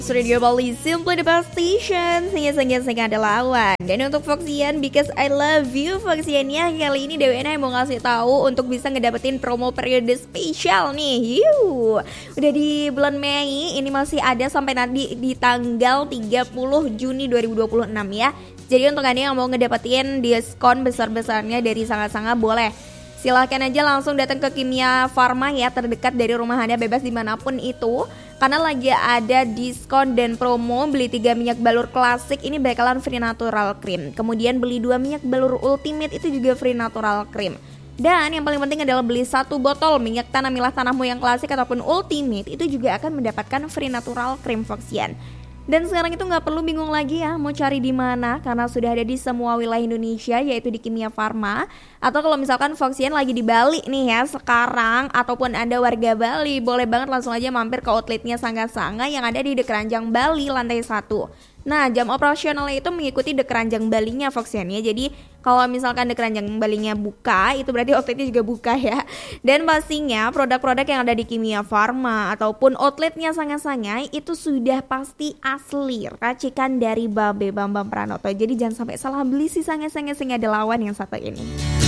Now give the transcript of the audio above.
Radio Bali, simply the best station. Sehingga ada lawan. Dan untuk Foxian, because I love you Foxian ya. Kali ini DWNA mau ngasih tahu untuk bisa ngedapetin promo periode spesial nih. Udah di bulan Mei, ini masih ada sampai nanti di tanggal 30 Juni 2026 ya. Jadi untuk Anda yang mau ngedapetin diskon besar-besarnya dari Sanga-Sanga, boleh silahkan aja langsung datang ke Kimia Farma ya, terdekat dari rumah Anda, bebas dimanapun itu. Karena lagi ada diskon dan promo, beli 3 minyak balur klasik ini bakalan free natural cream. Kemudian beli 2 minyak balur ultimate itu juga free natural cream. Dan yang paling penting adalah beli 1 botol minyak tanah milah tanahmu yang klasik ataupun ultimate, itu juga akan mendapatkan free natural cream Foxian. Dan sekarang itu nggak perlu bingung lagi ya mau cari di mana, karena sudah ada di semua wilayah Indonesia, yaitu di Kimia Farma. Atau kalau misalkan Foxian lagi di Bali nih ya sekarang, ataupun Anda warga Bali, boleh banget langsung aja mampir ke outletnya Sanga-Sanga yang ada di The Keranjang Bali lantai 1. Nah, jam operasionalnya itu mengikuti The Keranjang Balinya Foxian ya. Jadi kalau misalkan The Keranjang Balinya buka, itu berarti outletnya juga buka ya. Dan pastinya produk-produk yang ada di Kimia Farma ataupun outletnya Sanga-Sanga itu sudah pasti asli, racikan dari Babe Bambang Pranoto. Jadi jangan sampai salah beli si Sanga-Sanga, sehingga ada lawan yang satu ini.